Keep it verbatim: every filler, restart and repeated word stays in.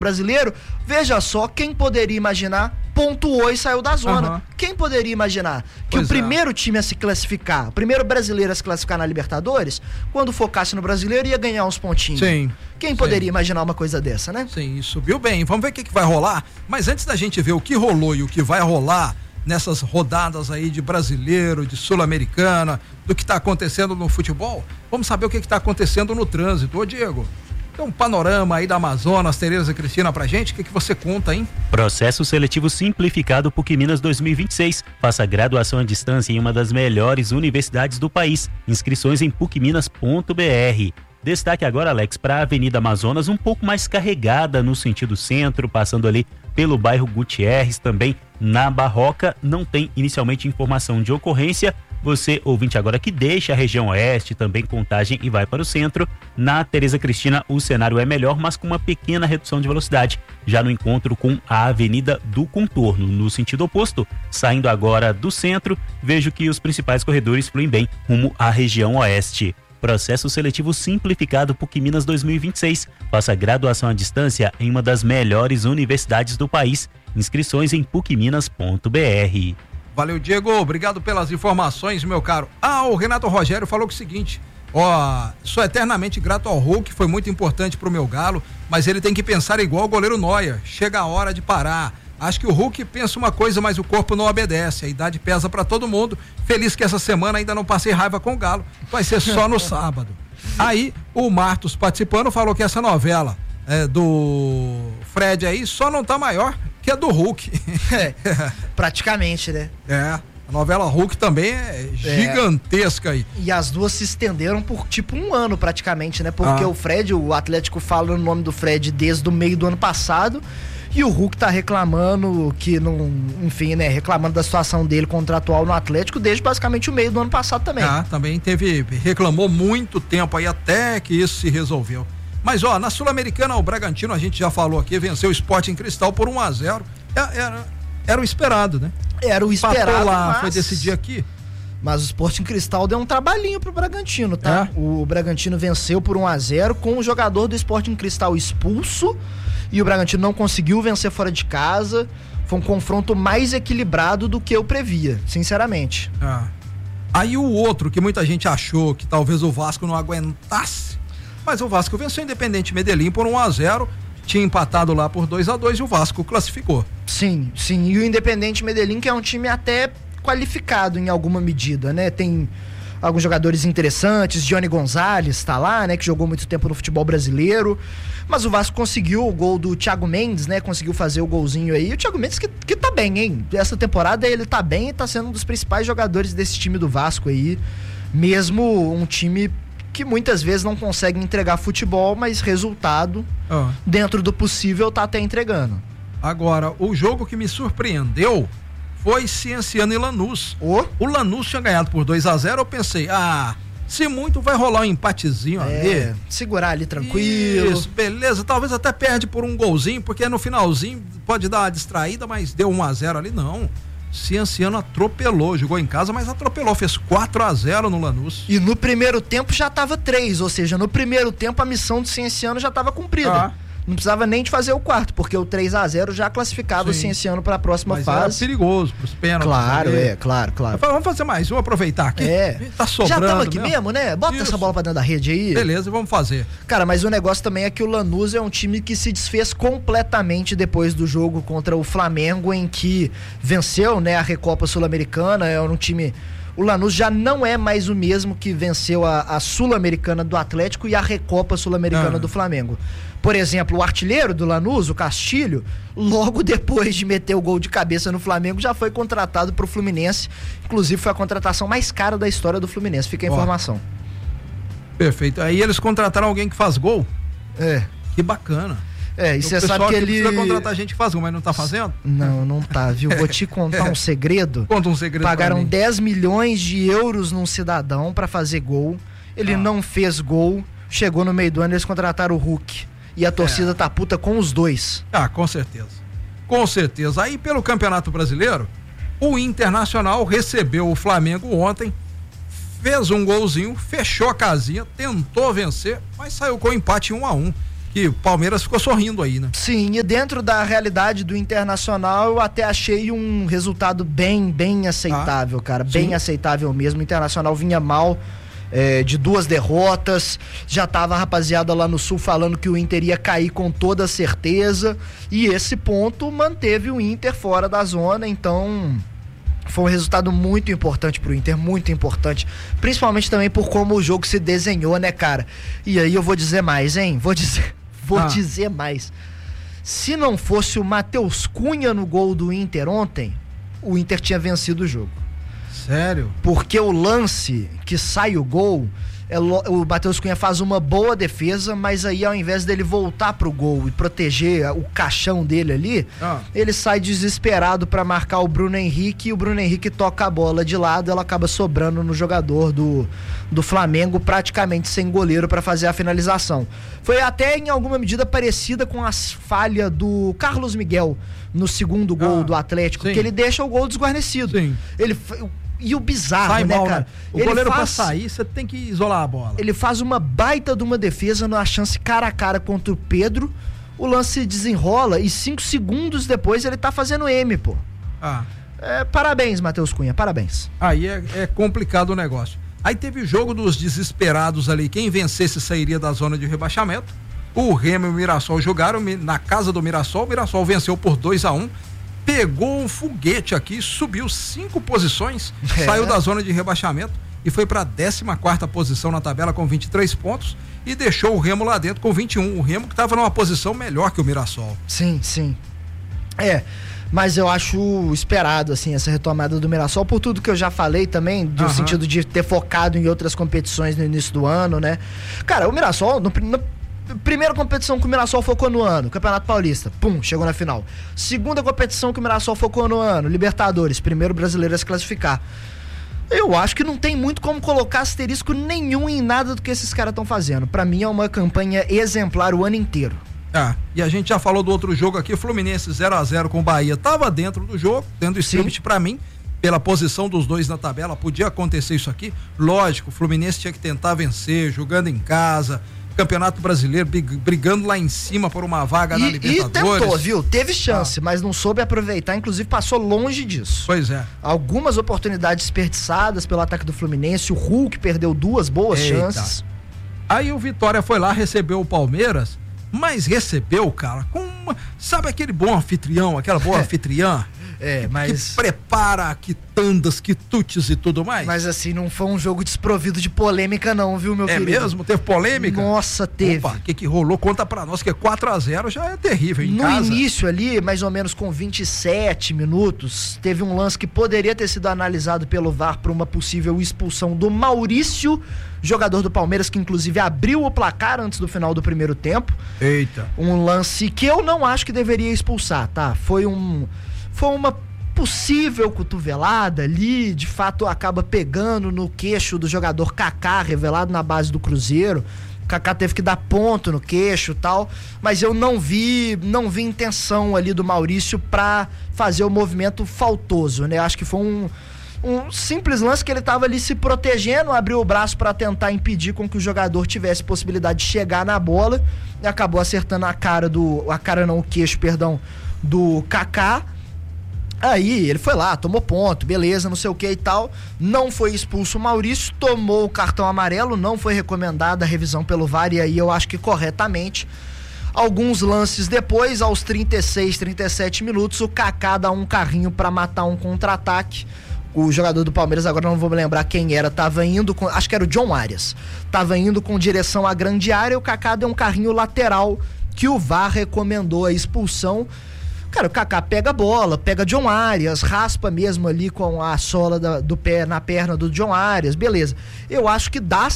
brasileiro, veja só, quem poderia imaginar, pontuou e saiu da zona. Uhum. Quem poderia imaginar que pois o primeiro é. time a se classificar, o primeiro brasileiro a se classificar na Libertadores, quando focasse no brasileiro, ia ganhar uns pontinhos? Sim. Quem poderia sim. imaginar uma coisa dessa, né? Sim, subiu bem. Vamos ver o que, que vai rolar. Mas antes da gente ver o que rolou e o que vai rolar nessas rodadas aí de brasileiro, de sul-americana, do que está acontecendo no futebol, vamos saber o que está acontecendo no trânsito. Ô, Diego, tem um panorama aí da Amazonas, Tereza Cristina, pra gente, o que, que você conta, hein? Processo seletivo simplificado PUC Minas dois mil e vinte e seis. Faça graduação à distância em uma das melhores universidades do país. Inscrições em puc minas ponto b r. Destaque agora, Alex, para a Avenida Amazonas, um pouco mais carregada no sentido centro, passando ali pelo bairro Gutierrez, também na Barroca. Não tem inicialmente informação de ocorrência. Você, ouvinte agora, que deixa a região oeste, também Contagem e vai para o centro. Na Tereza Cristina, o cenário é melhor, mas com uma pequena redução de velocidade, já no encontro com a Avenida do Contorno. No sentido oposto, saindo agora do centro, vejo que os principais corredores fluem bem rumo à região oeste. Processo seletivo simplificado PUC Minas dois mil e vinte e seis. Faça graduação à distância em uma das melhores universidades do país. Inscrições em puc minas ponto b r. Valeu, Diego, obrigado pelas informações, meu caro. Ah, o Renato Rogério falou que o seguinte, ó, sou eternamente grato ao Hulk, foi muito importante pro meu Galo, mas ele tem que pensar igual o goleiro Neuer, chega a hora de parar. Acho que o Hulk pensa uma coisa, mas o corpo não obedece, a idade pesa pra todo mundo. Feliz que essa semana ainda não passei raiva com o Galo, vai ser só no sábado. Aí, o Martos participando falou que essa novela é, do Fred aí só não tá maior que a do Hulk. É, praticamente, né? É, a novela Hulk também é gigantesca é. aí. E as duas se estenderam por tipo um ano praticamente, né? Porque ah. o Fred, o Atlético fala no nome do Fred desde o meio do ano passado, e o Hulk tá reclamando que não, enfim, né? Reclamando da situação dele contratual no Atlético desde basicamente o meio do ano passado também. Ah, também teve, reclamou muito tempo aí até que isso se resolveu. Mas, ó, na Sul-Americana, o Bragantino, a gente já falou aqui, venceu o Sporting Cristal por um a zero. Era, era, era o esperado, né? Era o esperado, Passou lá, mas... foi decidir aqui. Mas o Sporting Cristal deu um trabalhinho pro Bragantino, tá? É? O Bragantino venceu por um a zero com o jogador do Sporting Cristal expulso, e o Bragantino não conseguiu vencer fora de casa. Foi um confronto mais equilibrado do que eu previa, sinceramente. É. Aí o outro que muita gente achou que talvez o Vasco não aguentasse, mas o Vasco venceu o Independente Medellín por um a zero, tinha empatado lá por dois a dois e o Vasco classificou. Sim, sim, e o Independente Medellín, que é um time até qualificado em alguma medida, né? Tem alguns jogadores interessantes, Johnny Gonzalez tá lá, né? Que jogou muito tempo no futebol brasileiro, mas o Vasco conseguiu o gol do Thiago Mendes, né? Conseguiu fazer o golzinho aí, e o Thiago Mendes que, que tá bem, hein? Essa temporada ele tá bem e tá sendo um dos principais jogadores desse time do Vasco aí, mesmo um time que muitas vezes não consegue entregar futebol, mas resultado, oh. dentro do possível, tá até entregando. Agora, o jogo que me surpreendeu foi Cienciano e Lanús. Oh. O Lanús tinha ganhado por dois a zero, eu pensei, ah, se muito vai rolar um empatezinho é, ali. Segurar ali tranquilo. Isso, beleza, talvez até perde por um golzinho, porque no finalzinho pode dar uma distraída, mas deu um a zero ali, não. Cienciano atropelou, jogou em casa, mas atropelou, fez quatro a zero no Lanús. E no primeiro tempo já tava três, ou seja, no primeiro tempo a missão do Cienciano já tava cumprida. Ah. Não precisava nem de fazer o quarto, porque o três a zero já classificava Sim. o Cienciano para a próxima mas fase. Era perigoso pros pênaltis. Claro, ali. é, claro, claro. Falei, vamos fazer mais, vamos aproveitar aqui. É. Tá sobrando. Já estamos aqui mesmo, mesmo né? Bota Isso. essa bola pra dentro da rede aí. Beleza, vamos fazer. Cara, mas o negócio também é que o Lanús é um time que se desfez completamente depois do jogo contra o Flamengo, em que venceu, né, a Recopa Sul-Americana. É um time... O Lanús já não é mais o mesmo que venceu a, a Sul-Americana do Atlético e a Recopa Sul-Americana ah. do Flamengo. Por exemplo, o artilheiro do Lanús, o Castilho, logo depois de meter o gol de cabeça no Flamengo, já foi contratado pro Fluminense. Inclusive foi a contratação mais cara da história do Fluminense, fica a informação. Ó, perfeito. Aí eles contrataram alguém que faz gol? É. Que bacana. É, e você sabe que ele... precisa contratar gente que faz gol, mas não tá fazendo? Não, não tá, viu? Vou te contar um segredo. Conta um segredo. Pagaram dez milhões de euros num cidadão pra fazer gol. Ele ah. não fez gol. Chegou no meio do ano, eles contrataram o Hulk. E a torcida é. tá puta com os dois. Ah, com certeza. Com certeza. Aí, pelo Campeonato Brasileiro, o Internacional recebeu o Flamengo ontem, fez um golzinho, fechou a casinha, tentou vencer, mas saiu com empate um a um. que o Palmeiras ficou sorrindo aí, né? Sim, e dentro da realidade do Internacional, eu até achei um resultado bem, bem aceitável, ah, cara. Bem sim. aceitável mesmo. O Internacional vinha mal é, de duas derrotas. Já tava a rapaziada lá no Sul falando que o Inter ia cair com toda certeza. E esse ponto manteve o Inter fora da zona, então... Foi um resultado muito importante pro Inter, muito importante. Principalmente também por como o jogo se desenhou, né, cara? E aí eu vou dizer mais, hein? Vou dizer, vou ah. dizer mais. Se não fosse o Matheus Cunha no gol do Inter ontem, o Inter tinha vencido o jogo. Sério? Porque o lance que sai o gol, é lo, o Matheus Cunha faz uma boa defesa, mas aí ao invés dele voltar pro gol e proteger o caixão dele ali, ah. ele sai desesperado pra marcar o Bruno Henrique, e o Bruno Henrique toca a bola de lado, ela acaba sobrando no jogador do, do Flamengo, praticamente sem goleiro pra fazer a finalização. Foi até em alguma medida parecida com a falha do Carlos Miguel no segundo gol ah. do Atlético, Sim. que ele deixa o gol desguarnecido. Sim. Ele E o bizarro, Sai né, mal, cara? Né? O ele goleiro faz... pra sair, você tem que isolar a bola. Ele faz uma baita de uma defesa numa chance cara a cara contra o Pedro. O lance desenrola e cinco segundos depois ele tá fazendo M, pô. Ah. É, parabéns, Matheus Cunha, parabéns. Aí é, é complicado o negócio. Aí teve o jogo dos desesperados ali. Quem vencesse sairia da zona de rebaixamento. O Remo e o Mirassol jogaram na casa do Mirassol. O Mirassol venceu por dois a um. Pegou um foguete aqui, subiu cinco posições, é. saiu da zona de rebaixamento e foi para a décima quarta posição na tabela com vinte e três pontos e deixou o Remo lá dentro com vinte e um. O Remo que estava numa posição melhor que o Mirassol. Sim, sim. É, mas eu acho esperado, assim, essa retomada do Mirassol, por tudo que eu já falei também, no uhum. sentido de ter focado em outras competições no início do ano, né? Cara, o Mirassol, no, no primeira competição que o Mirassol focou no ano, Campeonato Paulista, pum, chegou na final. Segunda competição que o Mirassol focou no ano, Libertadores, primeiro brasileiro a se classificar. Eu acho que não tem muito como colocar asterisco nenhum em nada do que esses caras estão fazendo. Pra mim é uma campanha exemplar o ano inteiro. Ah, e a gente já falou do outro jogo aqui, Fluminense zero a zero com o Bahia, tava dentro do jogo, tendo script pra mim, pela posição dos dois na tabela, podia acontecer isso aqui. Lógico, o Fluminense tinha que tentar vencer, jogando em casa, Campeonato Brasileiro, brigando lá em cima por uma vaga e, na Libertadores. E tentou, viu? Teve chance, ah. mas não soube aproveitar, inclusive passou longe disso. Pois é. Algumas oportunidades desperdiçadas pelo ataque do Fluminense, o Hulk perdeu duas boas Eita. chances. Aí o Vitória foi lá, recebeu o Palmeiras, mas recebeu, cara, com uma, sabe aquele bom anfitrião, aquela boa é. anfitriã? É, mas... Que prepara quitandas, quitutes e tudo mais. Mas assim, não foi um jogo desprovido de polêmica não, viu, meu é querido? É mesmo? Teve polêmica? Nossa, teve. Opa, o que que rolou? Conta pra nós, que quatro a zero já é terrível em no casa. No início ali, mais ou menos com vinte e sete minutos, teve um lance que poderia ter sido analisado pelo V A R para uma possível expulsão do Maurício, jogador do Palmeiras, que inclusive abriu o placar antes do final do primeiro tempo. Eita. Um lance que eu não acho que deveria expulsar, tá? Foi um... Foi uma possível cotovelada ali, de fato acaba pegando no queixo do jogador Kaká, revelado na base do Cruzeiro. Kaká teve que dar ponto no queixo e tal, mas eu não vi, não vi intenção ali do Maurício pra fazer o movimento faltoso, né? Acho que foi um, um simples lance que ele tava ali se protegendo, abriu o braço pra tentar impedir com que o jogador tivesse possibilidade de chegar na bola e acabou acertando a cara do, a cara não, o queixo, perdão, do Kaká. Aí ele foi lá, tomou ponto, beleza, não sei o que e tal, não foi expulso o Maurício, tomou o cartão amarelo, não foi recomendada a revisão pelo V A R, e aí eu acho que corretamente. Alguns lances depois, aos trinta e seis, trinta e sete minutos, o Kaká dá um carrinho pra matar um contra-ataque. O jogador do Palmeiras, agora não vou me lembrar quem era, tava indo com, acho que era o John Arias, tava indo com direção à grande área, e o Kaká deu um carrinho lateral que o V A R recomendou a expulsão. Cara, o Kaká pega a bola, pega John Arias, raspa mesmo ali com a sola da, do pé na perna do John Arias, beleza. Eu acho que dá